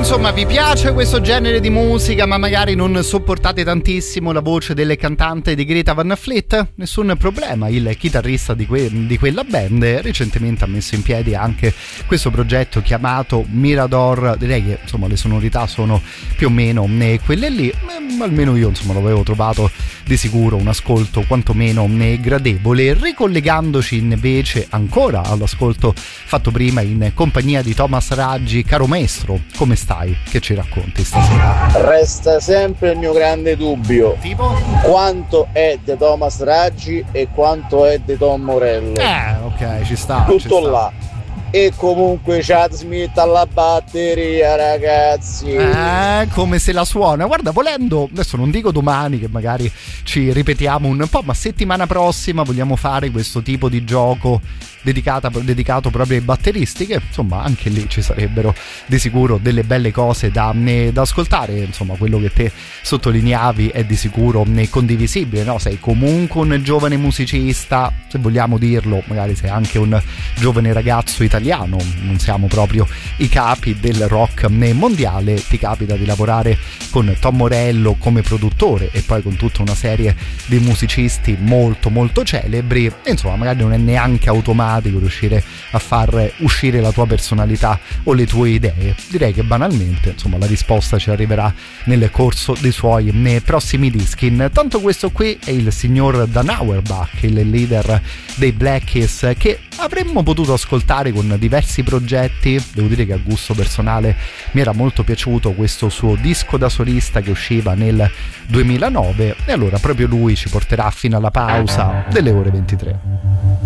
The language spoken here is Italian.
insomma vi piace questo genere di musica ma magari non sopportate tantissimo la voce del cantante di Greta Van Fleet, nessun problema. Il chitarrista di quella band recentemente ha messo in piedi anche questo progetto chiamato Mirador. Direi che insomma le sonorità sono più o meno quelle lì, almeno io insomma l'avevo trovato di sicuro un ascolto quantomeno gradevole. Ricollegandoci invece ancora all'ascolto fatto prima in compagnia di Thomas Raggi, caro maestro, come stai? Che ci racconti stasera? Resta sempre il mio grande dubbio. Tipo? Quanto è di Thomas Raggi e quanto è di Tom Morello? Ok, ci sta. Tutto ci sta. là. E comunque Chad Smith alla batteria, ragazzi. Come se la suona. Guarda, volendo, adesso non dico domani che magari ci ripetiamo un po', ma settimana prossima vogliamo fare questo tipo di gioco dedicato proprio ai batteristi, che insomma anche lì ci sarebbero di sicuro delle belle cose da ascoltare. Insomma, quello che te sottolineavi è di sicuro condivisibile, no? Sei comunque un giovane musicista, se vogliamo dirlo, magari sei anche un giovane ragazzo italiano, non siamo proprio i capi del rock mondiale, ti capita di lavorare con Tom Morello come produttore e poi con tutta una serie di musicisti molto molto celebri, e insomma magari non è neanche automatico riuscire a far uscire la tua personalità o le tue idee. Direi che banalmente insomma la risposta ci arriverà nel corso dei suoi prossimi dischi. Intanto questo qui è il signor Dan Auerbach, il leader dei Black Keys, che avremmo potuto ascoltare con diversi progetti. Devo dire che a gusto personale mi era molto piaciuto questo suo disco da solista che usciva nel 2009, e allora proprio lui ci porterà fino alla pausa delle ore 23.